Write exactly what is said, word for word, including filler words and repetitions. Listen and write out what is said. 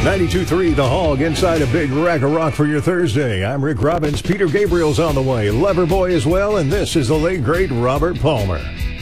ninety-two point three The Hog inside a big rack of rock for your Thursday. I'm Rick Robbins. Peter Gabriel's on the way. Loverboy as well. And this is the late, great Robert Palmer.